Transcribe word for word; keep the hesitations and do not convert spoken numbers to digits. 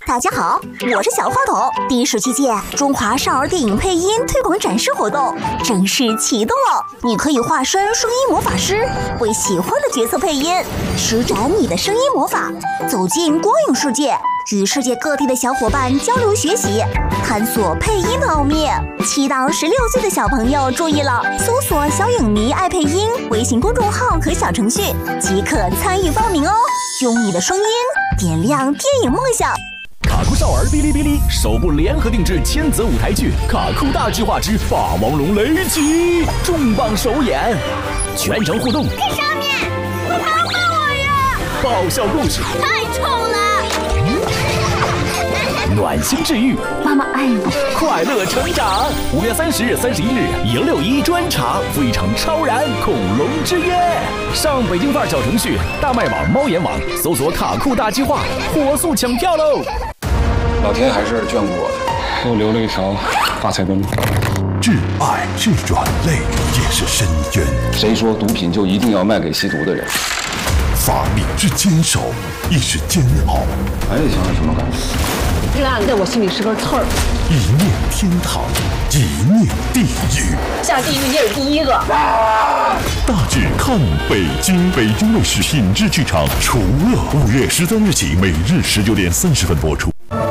大家好，我是小花筒。第十七届中华少儿电影配音推广展示活动正式启动了，你可以化身声音魔法师，为喜欢的角色配音，施展你的声音魔法，走进光影世界，与世界各地的小伙伴交流学习，探索配音的奥秘。七到十六岁的小朋友注意了，搜索“小影迷爱配音”微信公众号和小程序，即可参与报名哦。用你的声音点亮电影梦想。 卡酷少儿哔哩哔哩首部联合定制千泽舞台剧《卡酷大计划之霸王龙雷击》重磅首演，全程互动。 在上面，快帮帮我呀！ 爆笑故事， 太臭了！ 暖心治愈， 妈妈爱你， 快乐成长。五月三十日、三十一日，迎六一专场，赴一场超燃恐龙之约。上北京范儿小程序、大麦网、猫眼网搜索“卡酷大计划”，火速抢票喽！ 老天还是眷顾我的，给我留了一条发财的路。 挚爱是软肋，也是深渊。 谁说毒品就一定要卖给吸毒的人？ 法理是坚守，亦是煎熬。 还得想想什么感觉？ 这个案子在我心里是根刺儿。 一念天堂，一念地狱。 下地狱也是第一个。 大致看北京，北京卫视品质剧场，除了五月十三日起，每日十九点三十分播出。